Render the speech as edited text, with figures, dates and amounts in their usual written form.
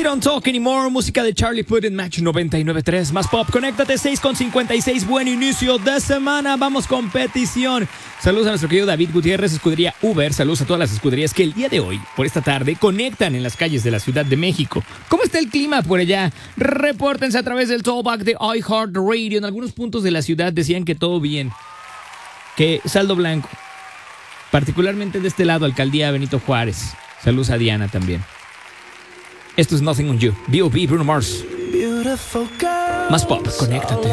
Don't Talk Anymore, música de Charlie Puth en Match 99.3. Más pop, conéctate 6:56. Buen inicio de semana. Vamos con petición. Saludos a nuestro querido David Gutiérrez, escudería Uber. Saludos a todas las escuderías que el día de hoy, por esta tarde, conectan en las calles de la Ciudad de México. ¿Cómo está el clima por allá? Repórtense a través del Tollback de iHeartRadio. En algunos puntos de la ciudad decían que todo bien, que saldo blanco. Particularmente de este lado, Alcaldía Benito Juárez. Saludos a Diana también. Esto es Nothing on You. B.O.B. Bruno Mars. Más pop, conéctate.